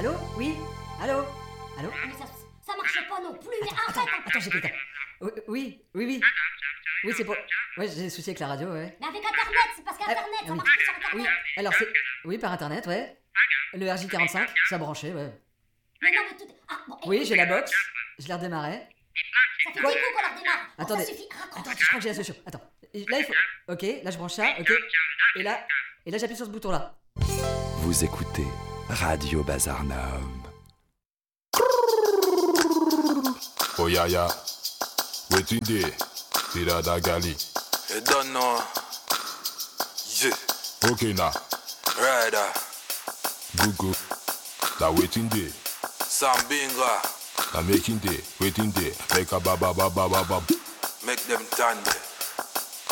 Allô? Oui? Allô? Allô? Ah, mais ça marche pas non plus, mais arrête! Attends, j'ai quelqu'un. Oui. Oui, c'est pour... Ouais, j'ai des soucis avec la radio, ouais. Mais avec Internet, c'est parce qu'Internet, ça oui. marche plus sur Internet! Oui, alors c'est... Oui, par Internet, ouais. Le RJ45, ça a branché, ouais. Mais non, mais tout... Ah, bon, Oui, j'ai la box, je l'ai redémarré. Ça fait 10 coups qu'on la redémarre! Bon, Attendez. ça suffit, raccroche! Attends, je crois que j'ai la solution. Attends. Là, il faut... Ok, là, je branche ça, ok. Et là, j'appuie sur ce bouton-là. Vous écoutez Radio Bazarnam. Oh yeah, wetin dey? Tira da gali. You don't know. Yeah. Okay na, Rider. Google. Da wetin dey? Sambinga. Da making dey, wetin dey? Make a ba. Make them turn there.